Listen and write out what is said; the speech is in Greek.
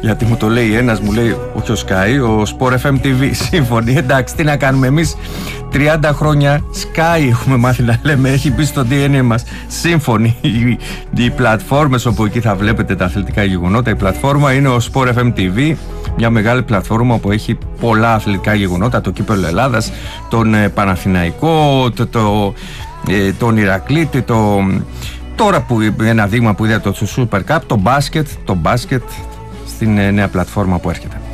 Γιατί μου το λέει ένας, μου λέει, όχι ο Sky, ο Sport FM TV. Σύμφωνοι, εντάξει, τι να κάνουμε εμείς. 30 χρόνια Sky έχουμε μάθει να λέμε, έχει μπει στο DNA μας. Σύμφωνοι οι πλατφόρμες όπου εκεί θα βλέπετε τα αθλητικά γεγονότα. Η πλατφόρμα είναι ο Sport FM TV, μια μεγάλη πλατφόρμα που έχει πολλά αθλητικά γεγονότα, το Κύπελλο Ελλάδας, τον Παναθηναϊκό, τον Ηρακλή, τώρα που ένα δείγμα που είδα το Super Cup, το μπάσκετ στην νέα πλατφόρμα που έρχεται.